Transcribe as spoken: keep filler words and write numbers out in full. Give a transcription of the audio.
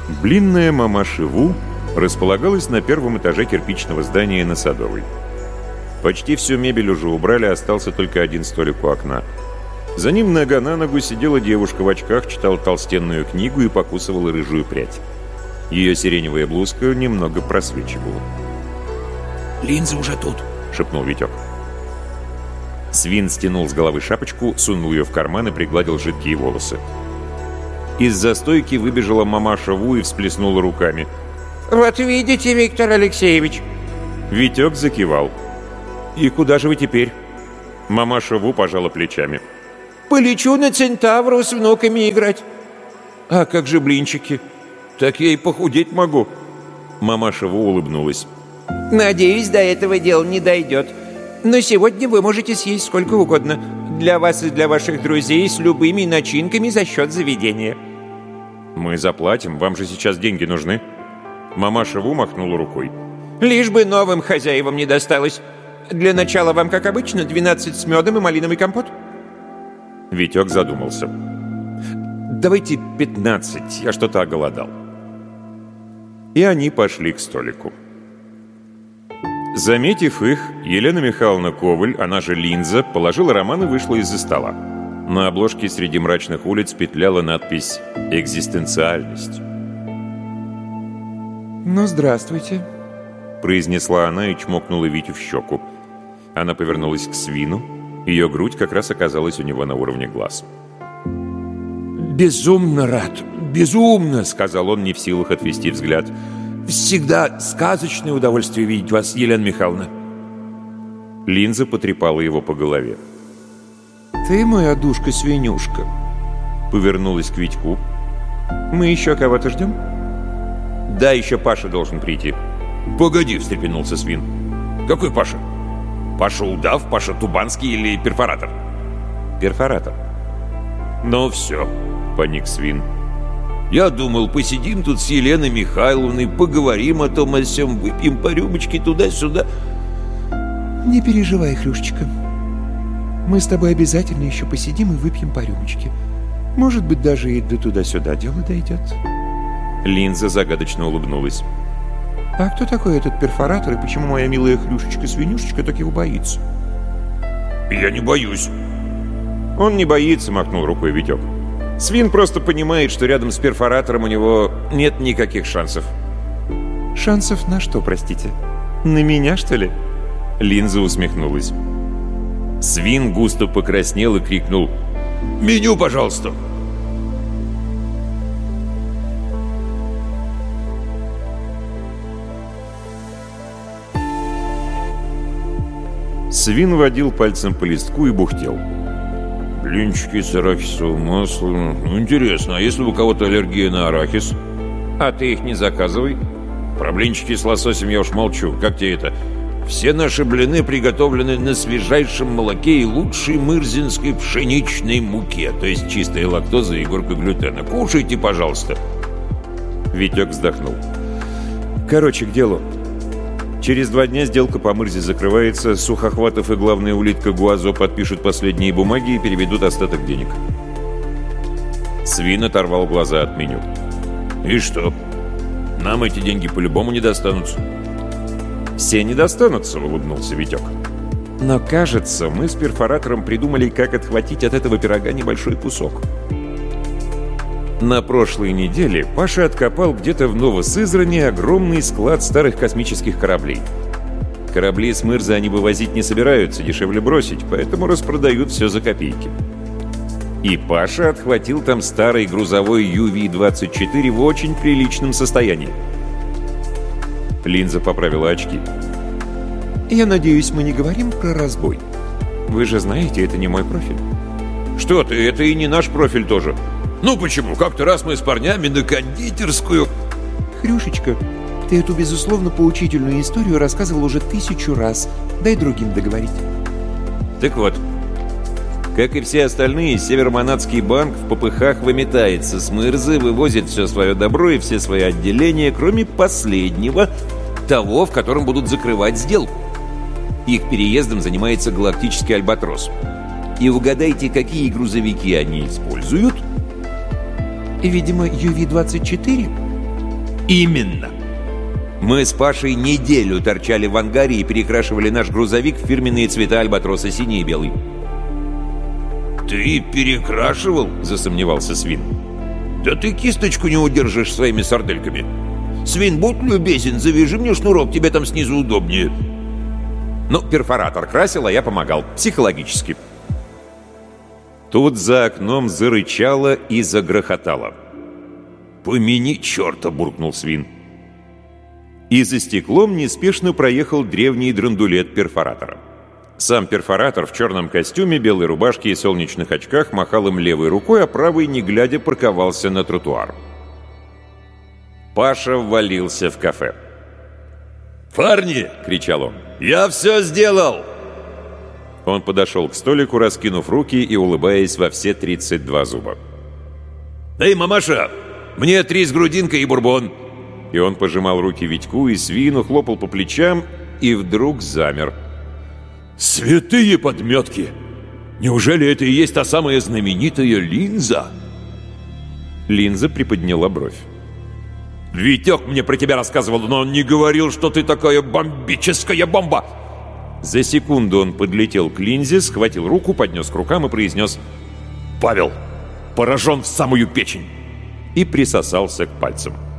Блинная мамаша Ву располагалась на первом этаже кирпичного здания на Садовой. Почти всю мебель уже убрали, остался только один столик у окна. За ним нога на ногу сидела девушка в очках, читала толстенную книгу и покусывала рыжую прядь. Ее сиреневая блузка немного просвечивала. «Линза уже тут», — шепнул Витек. Свин стянул с головы шапочку, сунул ее в карман и пригладил жидкие волосы. Из-за стойки выбежала мамаша Ву и всплеснула руками. «Вот видите, Виктор Алексеевич!» Витек закивал. «И куда же вы теперь?» Мамаша Ву пожала плечами. «Полечу на Центавру с внуками играть». «А как же блинчики? Так я и похудеть могу». Мамаша Ву улыбнулась. «Надеюсь, до этого дела не дойдет. Но сегодня вы можете съесть сколько угодно. Для вас и для ваших друзей с любыми начинками за счет заведения». «Мы заплатим, вам же сейчас деньги нужны». Мамаша Ву махнула рукой. «Лишь бы новым хозяевам не досталось. Для начала вам, как обычно, двенадцать с медом и малиновый компот». Витек задумался. «Давайте пятнадцать, я что-то оголодал». И они пошли к столику. Заметив их, Елена Михайловна Коваль, она же Линза, положила роман и вышла из-за стола. На обложке среди мрачных улиц петляла надпись «Экзистенциальность». «Ну, здравствуйте», — произнесла она и чмокнула Витю в щеку. Она повернулась к Свину. Ее грудь как раз оказалась у него на уровне глаз. «Безумно рад, безумно», — сказал он, не в силах отвести взгляд. «Всегда сказочное удовольствие видеть вас, Елена Михайловна». Линза потрепала его по голове. «Ты моя душка-свинюшка», — повернулась к Витьку. «Мы еще кого-то ждем?» «Да, еще Паша должен прийти». «Погоди», — встрепенулся Свин. «Какой Паша? Паша Удав, Паша Тубанский или перфоратор?» «Перфоратор». «Ну все», — паник Свин. «Я думал, посидим тут с Еленой Михайловной, поговорим о том о сём, выпьем по рюмочке туда-сюда». «Не переживай, Хрюшечка. Мы с тобой обязательно еще посидим и выпьем по рюмочке. Может быть, даже и до туда-сюда дело дойдет». Линза загадочно улыбнулась. «А кто такой этот перфоратор, и почему моя милая Хрюшечка-свинюшечка так его боится?» «Я не боюсь». «Он не боится», — махнул рукой Витек. «Свин просто понимает, что рядом с перфоратором у него нет никаких шансов». «Шансов на что, простите? На меня, что ли?» Линза усмехнулась. Свин густо покраснел и крикнул: «Меню, пожалуйста!» Свин водил пальцем по листку и бухтел. «Блинчики с арахисовым маслом. Ну, интересно, а если у кого-то аллергия на арахис?» «А ты их не заказывай». «Про блинчики с лососем я уж молчу. Как тебе это? Все наши блины приготовлены на свежайшем молоке и лучшей мырзинской пшеничной муке, то есть чистая лактоза и горка глютена. Кушайте, пожалуйста». Витек вздохнул. «Короче, к делу. Через два дня сделка по мырзе закрывается, Сухохватов и главная улитка Гуазо подпишут последние бумаги и переведут остаток денег». Свин оторвал глаза от меню. «И что? Нам эти деньги по-любому не достанутся». «Все не достанутся», — улыбнулся Витек. «Но, кажется, мы с перфоратором придумали, как отхватить от этого пирога небольшой кусок». На прошлой неделе Паша откопал где-то в Новосызрани огромный склад старых космических кораблей. Корабли с мырза они вывозить не собираются, дешевле бросить, поэтому распродают все за копейки. И Паша отхватил там старый грузовой ю ви двадцать четыре в очень приличном состоянии. Линза поправила очки. «Я надеюсь, мы не говорим про разбой. Вы же знаете, это не мой профиль». «Что ты, это и не наш профиль тоже. Ну почему? Как-то раз мы с парнями на кондитерскую...» «Хрюшечка, ты эту, безусловно, поучительную историю рассказывал уже тысячу раз. Дай другим договорить». Так вот, как и все остальные, Северомонадский банк в попыхах выметается с мырзы, вывозит все свое добро и все свои отделения, кроме последнего, того, в котором будут закрывать сделку. Их переездом занимается галактический Альбатрос. И угадайте, какие грузовики они используют? И, видимо, ю ви двадцать четыре? Именно. Мы с Пашей неделю торчали в ангаре и перекрашивали наш грузовик в фирменные цвета альбатроса, синий и белый. «Ты перекрашивал?» — засомневался Свин. «Да ты кисточку не удержишь своими сардельками. Свин, будь любезен, завяжи мне шнурок, тебе там снизу удобнее». Ну, перфоратор красил, а я помогал. Психологически. Тут за окном зарычало и загрохотало. «Помяни черта!» — буркнул Свин. И за стеклом неспешно проехал древний драндулет перфоратора. Сам перфоратор в черном костюме, белой рубашке и солнечных очках махал им левой рукой, а правой, не глядя, парковался на тротуар. Паша ввалился в кафе. «Парни!» — кричал он. «Я все сделал!» Он подошел к столику, раскинув руки и улыбаясь во все тридцать два зуба. «Эй, мамаша, мне три с грудинкой и бурбон!» И он пожимал руки Витьку и Свину, хлопал по плечам и вдруг замер. «Святые подметки! Неужели это и есть та самая знаменитая линза?» Линза приподняла бровь. «Витек мне про тебя рассказывал, но он не говорил, что ты такая бомбическая бомба!» За секунду он подлетел к линзе, схватил руку, поднес к рукам и произнес: «Павел, поражен в самую печень!» и присосался к пальцам.